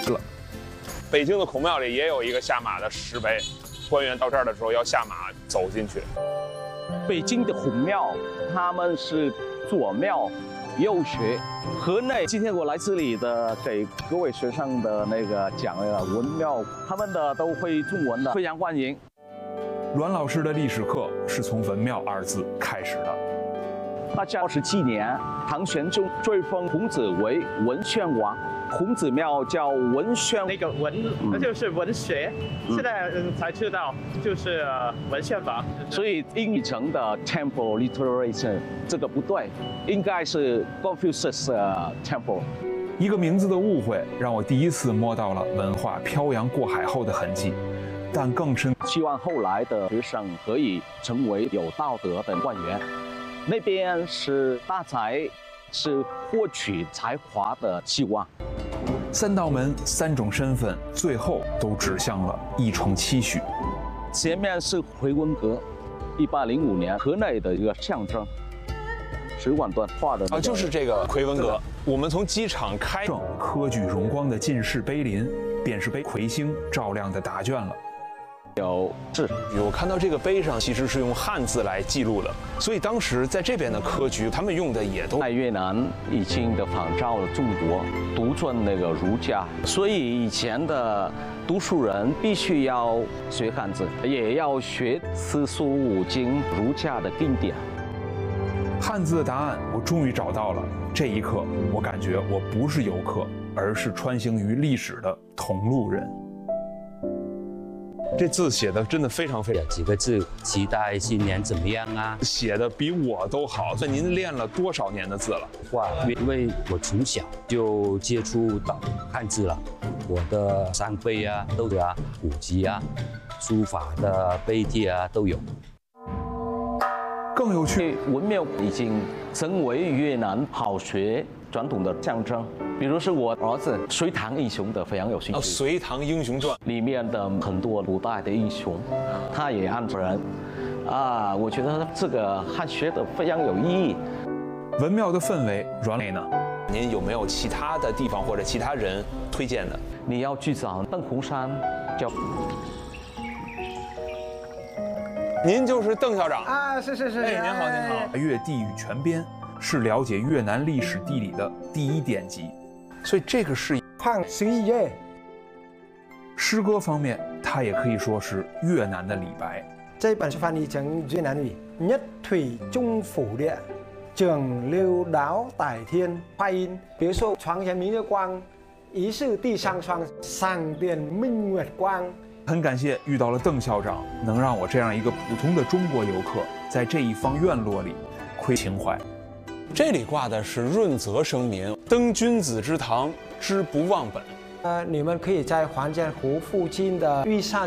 了。北京的孔庙里也有一个下马的石碑，官员到这儿的时候要下马走进去。 北京的孔庙，他们是左庙右学。河内今天我来这里的，给各位学生的那个讲那个文庙，他们的都会中文的，非常欢迎。 阮老师的历史课是从文庙二字开始的。 大家27年，唐玄宗追封孔子为文宣王。孔子庙叫文宣， 那个文，那就是文学。现在才知道，就是文献法。 所以英语成的 Temple Literature 这个不对，应该是 Confucius Temple。 一个名字的误会，让我第一次摸到了文化漂洋过海后的痕迹，但更深希望后来的学生可以成为有道德的官员。那边是大才，是获取才华的希望。 三道门3种身份，最后都指向了一重期许。 前面是回文阁，1805年河内的一个象征。10万段画的就是这个回文阁。我们从机场开， 科举荣光的进士碑林，便是被魁星照亮的答卷了。 有字， 我看到这个碑上其实是用汉字来记录的，所以当时在这边的科举，他们用的也都在越南已经的仿照了中国，独尊那个儒家，所以以前的读书人必须要学汉字，也要学四书五经儒家的经典。 汉字的答案我终于找到了，这一刻我感觉我不是游客，而是穿行于历史的同路人。 这字写的真的非常几个字，期待新年怎么样啊？ 写的比我都好。那您练了多少年的字了？ 哇，因为我从小就接触到汉字了，我的三碑啊、都有啊、古籍啊、书法的碑帖啊都有。 更有趣， 文庙已经成为越南好学传统的象征。比如是我儿子隋唐英雄的非常有兴趣。 隋唐英雄传里面的很多古代的英雄，他也按人啊，我觉得这个汉学的非常有意义。 文庙的氛围，阮磊呢？ 您有没有其他的地方或者其他人推荐的？ 你要去找邓洪山，叫。 您就是邓校长啊？是。 哎，您好，您好。 越地域全编是了解越南历史地理的第一典籍， 所以这个是看11页。 诗歌方面，它也可以说是越南的李白。 这本是翻译成越南语，nhất thủy trung phủ địa， trường lưu đáo tại thiên， 发音，比如说床前明月光，疑是地上霜，上殿明月光。 很感谢遇到了邓校长，能让我这样一个普通的中国游客，在这一方院落里窥情怀。 这里挂的是润泽生民，登君子之堂，知不忘本。 你们可以在黄建湖附近的御膳